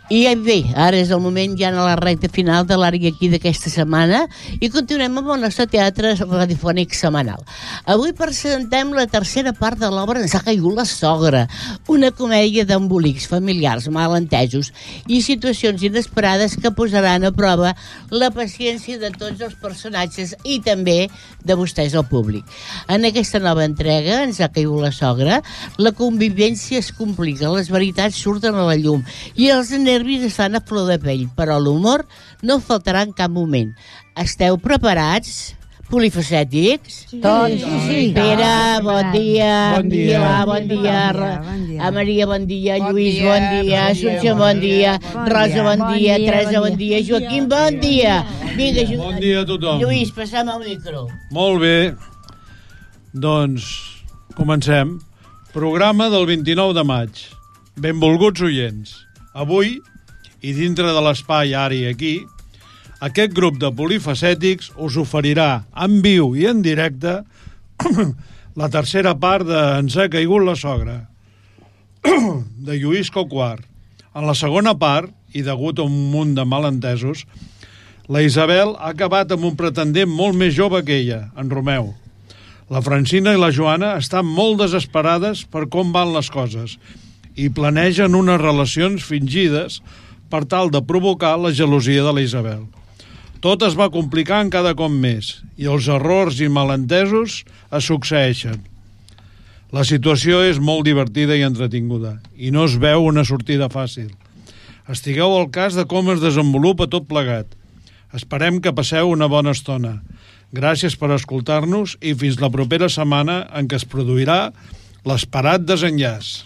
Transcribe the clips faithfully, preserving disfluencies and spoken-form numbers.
I bé, ara és el moment ja en la recta final de l'àrea aquí d'aquesta setmana i continuem amb el nostre teatre radiofònic setmanal. Avui presentem la tercera part de l'obra Ens ha caigut la sogra, una comèdia d'embolics familiars malentesos i situacions inesperades que posaran a prova la paciència de tots els personatges i també de vostès, el públic. En aquesta nova entrega, Ens ha caigut la sogra, la convivència es complica, les veritats surten a la llum i els nervis estan a flor de pell, però l'humor no faltarà en cap moment. Esteu preparats, polifacètics? Sí. Tots, sí, sí. Pere, bon dia. Bon dia. Milà, bon dia. Bon dia. A Maria, bon dia. Bon Lluís, dia. bon dia. Assumpció, bon dia. Rosa, bon dia. Teresa, bon dia. Joaquim, bon dia. Vinga, Bon dia a tothom. Lluís, passa'm el micro. Molt bé. Doncs comencem. Programa del vint-i-nou de maig. Benvolguts oients. Avui, i dintre de l'espai ara i aquí, aquest grup de polifacètics us oferirà en viu i en directe la tercera part de Ens ha caigut la sogra, de Lluís Coquart. En la segona part, i degut a un munt de malentesos, la Isabel ha acabat amb un pretendent molt més jove que ella, en Romeu. La Francina i la Joana estan molt desesperades per com van les coses i planegen unes relacions fingides per tal de provocar la gelosia de la Isabel. Tot es va complicant cada cop més i els errors i malentesos es succeeixen. La situació és molt divertida i entretinguda i no es veu una sortida fàcil. Estigueu al cas de com es desenvolupa tot plegat. Esperem que passeu una bona estona. Gràcies per escoltar-nos i fins la propera setmana en què es produirà l'esperat desenllaç.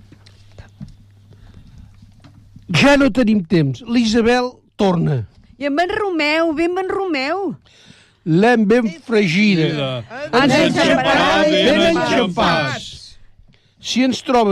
Ja no tenim temps. L'Isabel torna. I amb en Romeu, ben en Romeu. L'hem ben fregida. Ens enxamparà, ben enxampats. Si ens troba